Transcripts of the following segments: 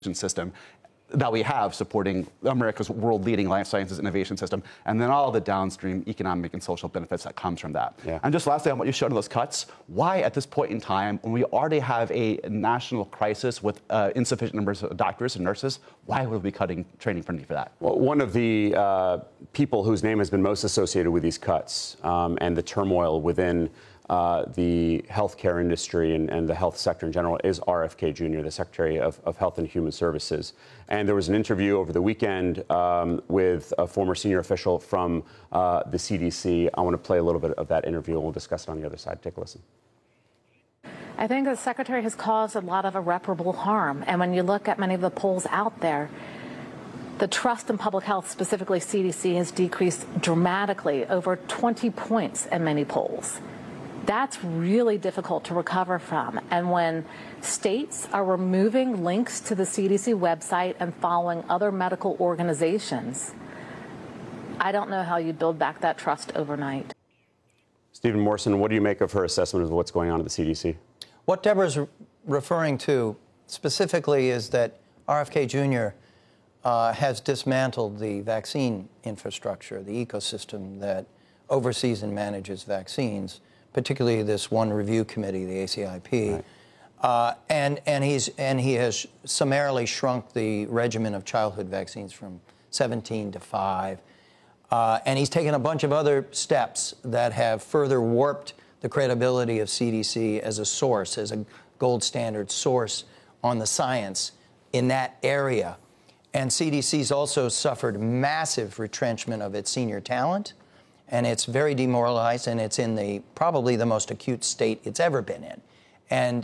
system that we have supporting America's world-leading life sciences innovation system, and then all the downstream economic and social benefits that comes from that. Yeah. And just lastly, on what you showed on those cuts, why at this point in time, when we already have a national crisis with insufficient numbers of doctors and nurses, why would we be cutting training funding for that? Well, one of the people whose name has been most associated with these cuts and the turmoil within the healthcare industry and the health sector in general is RFK Jr., the Secretary of Health and Human Services. And there was an interview over the weekend with a former senior official from the CDC. I want to play a little bit of that interview, and we'll discuss it on the other side. Take a listen. I think the Secretary has caused a lot of irreparable harm. And when you look at many of the polls out there, the trust in public health, specifically CDC, has decreased dramatically, over 20 points in many polls. That's really difficult to recover from. And when states are removing links to the CDC website and following other medical organizations, I don't know how you build back that trust overnight. Stephen Morrison, what do you make of her assessment of what's going on at the CDC? What Deborah's referring to specifically is that RFK Jr. Has dismantled the vaccine infrastructure, the ecosystem that oversees and manages vaccines, particularly this one review committee, the ACIP, right. and he has summarily shrunk the regimen of childhood vaccines from 17 to 5, and he's taken a bunch of other steps that have further warped the credibility of CDC as a source, as a gold standard source on the science in that area. And CDC's also suffered massive retrenchment of its senior talent. And it's very demoralized, and it's in probably the most acute state it's ever been in. And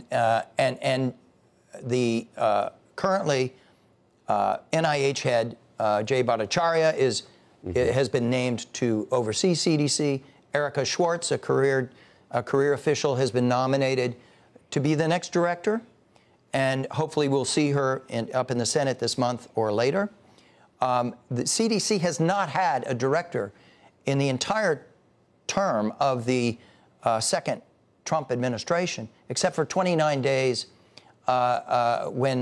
the currently NIH head Jay Bhattacharya has been named to oversee CDC. Erica Schwartz, a career official, has been nominated to be the next director, and hopefully we'll see her up in the Senate this month or later. The CDC has not had a director in the entire term of the second Trump administration, except for 29 days when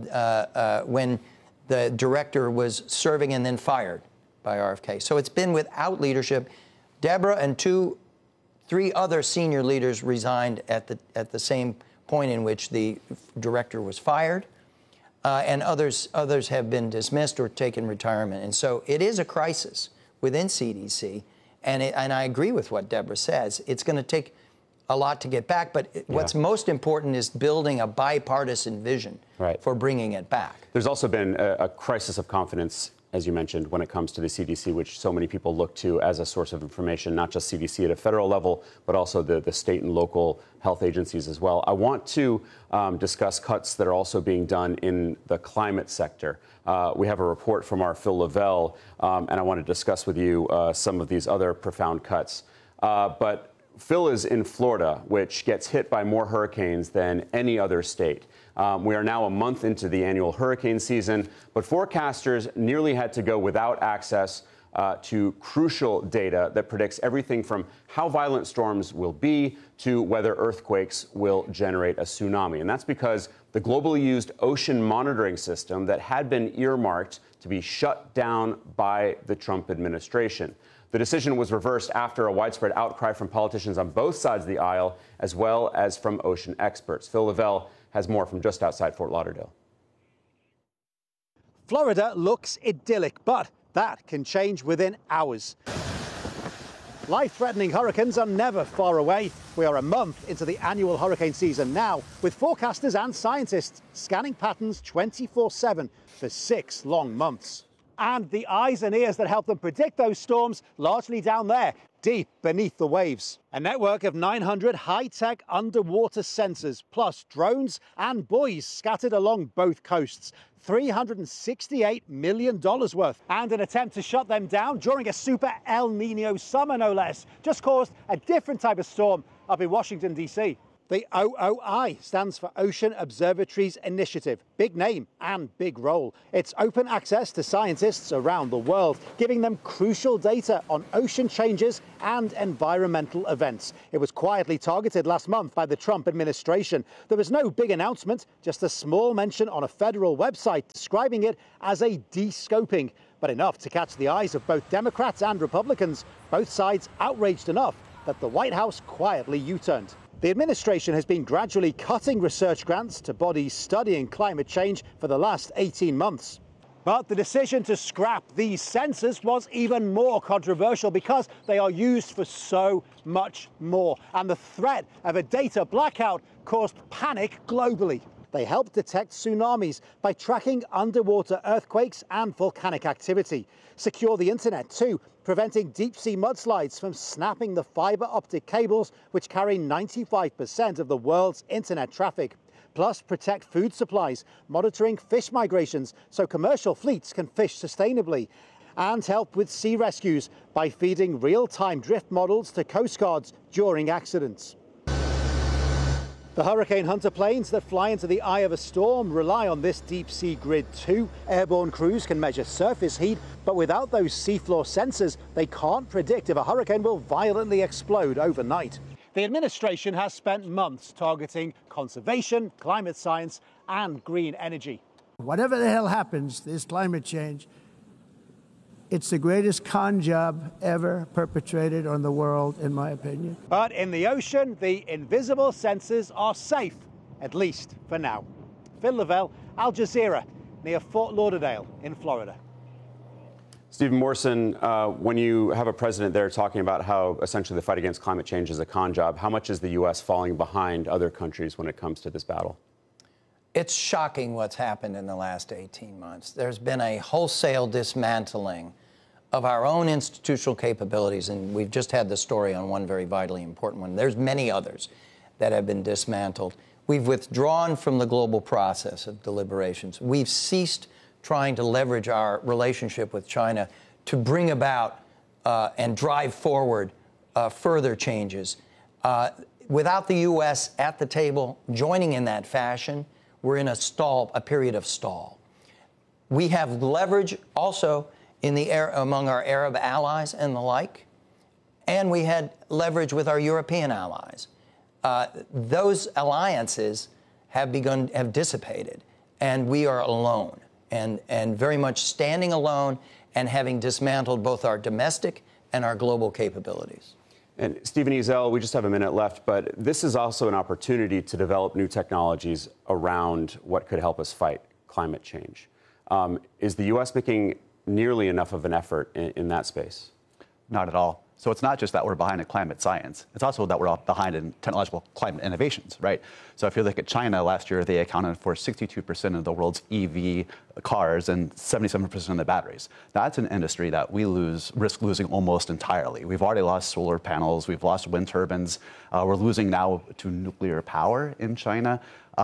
the director was serving and then fired by RFK. So it's been without leadership. Deborah and 3 other senior leaders resigned at the same point in which the director was fired, and others have been dismissed or taken retirement. And so it is a crisis within CDC, and I agree with what Deborah says. It's going to take a lot to get back, but what's most important is building a bipartisan vision for bringing it back. There's also been a crisis of confidence, as you mentioned, when it comes to the CDC, which so many people look to as a source of information, not just CDC at a federal level, but also the state and local health agencies as well. I want to discuss cuts that are also being done in the climate sector. We have a report from our Phil Lavelle, and I want to discuss with you some of these other profound cuts. But Phil is in Florida, which gets hit by more hurricanes than any other state. We are now a month into the annual hurricane season, but forecasters nearly had to go without access to crucial data that predicts everything from how violent storms will be to whether earthquakes will generate a tsunami. And that's because the globally used ocean monitoring system that had been earmarked to be shut down by the Trump administration. The decision was reversed after a widespread outcry from politicians on both sides of the aisle, as well as from ocean experts. Phil Lavelle has more from just outside Fort Lauderdale. Florida looks idyllic, but that can change within hours. Life-threatening hurricanes are never far away. We are a month into the annual hurricane season now, with forecasters and scientists scanning patterns 24/7 for 6 long months. And the eyes and ears that help them predict those storms largely down there, deep beneath the waves. A network of 900 high-tech underwater sensors, plus drones and buoys scattered along both coasts. $368 million worth. And an attempt to shut them down during a super El Nino summer, no less, just caused a different type of storm up in Washington, D.C. The OOI stands for Ocean Observatories Initiative. Big name and big role. It's open access to scientists around the world, giving them crucial data on ocean changes and environmental events. It was quietly targeted last month by the Trump administration. There was no big announcement, just a small mention on a federal website describing it as a de-scoping, but enough to catch the eyes of both Democrats and Republicans, both sides outraged enough that the White House quietly U-turned. The administration has been gradually cutting research grants to bodies studying climate change for the last 18 months. But the decision to scrap these sensors was even more controversial because they are used for so much more. And the threat of a data blackout caused panic globally. They help detect tsunamis by tracking underwater earthquakes and volcanic activity. Secure the internet too, preventing deep-sea mudslides from snapping the fiber optic cables which carry 95% of the world's internet traffic. Plus protect food supplies, monitoring fish migrations so commercial fleets can fish sustainably. And help with sea rescues by feeding real-time drift models to coast guards during accidents. The Hurricane Hunter planes that fly into the eye of a storm rely on this deep-sea grid too. Airborne crews can measure surface heat, but without those seafloor sensors, they can't predict if a hurricane will violently explode overnight. The administration has spent months targeting conservation, climate science, and green energy. Whatever the hell happens, this climate change, it's the greatest con job ever perpetrated on the world, in my opinion. But in the ocean, the invisible sensors are safe, at least for now. Phil Lavelle, Al Jazeera, near Fort Lauderdale in Florida. Stephen Morrison, when you have a president there talking about how essentially the fight against climate change is a con job, how much is the U.S. falling behind other countries when it comes to this battle? It's shocking what's happened in the last 18 months. There's been a wholesale dismantling of our own institutional capabilities, and we've just had the story on one very vitally important one. There's many others that have been dismantled. We've withdrawn from the global process of deliberations. We've ceased trying to leverage our relationship with China to bring about and drive forward further changes. Without the U.S. at the table joining in that fashion, we're in a period of stall. We have leverage also in the among our Arab allies and the like, and we had leverage with our European allies. Those alliances have dissipated, and we are alone, and very much standing alone and having dismantled both our domestic and our global capabilities. And Stephen Ezell, we just have a minute left, but this is also an opportunity to develop new technologies around what could help us fight climate change. Is the U.S. making nearly enough of an effort in that space? Not at all. So it's not just that we're behind in climate science. It's also that we're behind in technological climate innovations, right? So if you look at China last year, they accounted for 62% of the world's EV cars and 77% of the batteries. That's an industry that we risk losing almost entirely. We've already lost solar panels. We've lost wind turbines. We're losing now to nuclear power in China.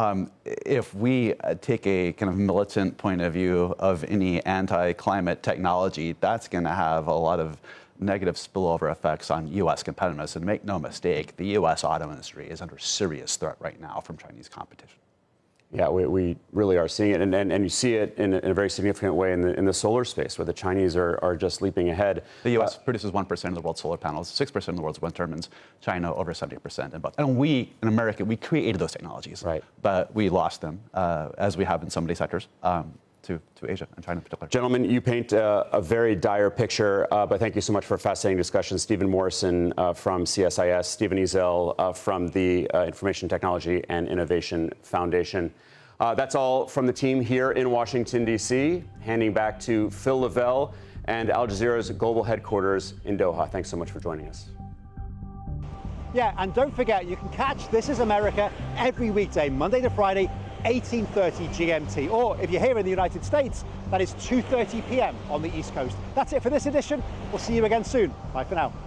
If we take a kind of militant point of view of any anti-climate technology, that's going to have a lot of negative spillover effects on U.S. competitiveness. And make no mistake, the U.S. auto industry is under serious threat right now from Chinese competition. Yeah, we really are seeing it, and you see it in a very significant way in the solar space, where the Chinese are just leaping ahead. The U.S. produces 1% of the world's solar panels, 6% of the world's wind turbines, China over 70% in both. And we, in America, we created those technologies, right? But we lost them, as we have in so many sectors, to Asia and China in particular. Gentlemen, you paint a very dire picture, but thank you so much for a fascinating discussion. Stephen Morrison from CSIS, Stephen Ezell from the Information Technology and Innovation Foundation. That's all from the team here in Washington, D.C. Handing back to Phil Lavelle and Al Jazeera's global headquarters in Doha. Thanks so much for joining us. Yeah, and don't forget, you can catch This Is America every weekday, Monday to Friday, 18:30 GMT. Or if you're here in the United States, that is 2:30 p.m. on the East Coast. That's it for this edition. We'll see you again soon. Bye for now.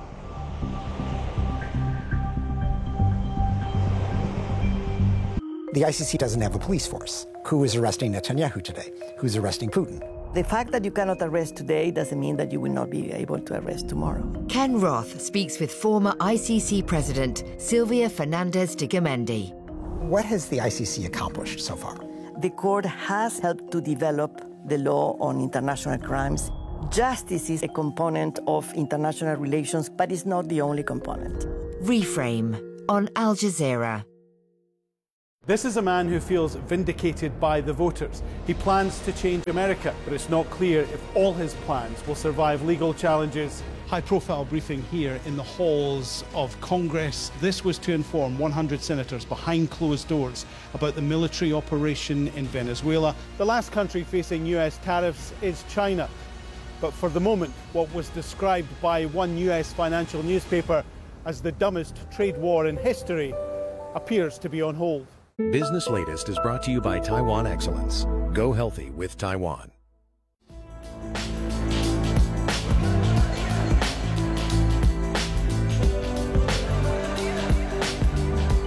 The ICC doesn't have a police force. Who is arresting Netanyahu today? Who's arresting Putin? The fact that you cannot arrest today doesn't mean that you will not be able to arrest tomorrow. Ken Roth speaks with former ICC President Silvia Fernandez de Garmendi. What has the ICC accomplished so far? The court has helped to develop the law on international crimes. Justice is a component of international relations, but it's not the only component. Reframe on Al Jazeera. This is a man who feels vindicated by the voters. He plans to change America, but it's not clear if all his plans will survive legal challenges. High-profile briefing here in the halls of Congress. This was to inform 100 senators behind closed doors about the military operation in Venezuela. The last country facing US tariffs is China. But for the moment, what was described by one US financial newspaper as the dumbest trade war in history appears to be on hold. Business Latest is brought to you by Taiwan Excellence. Go healthy with Taiwan.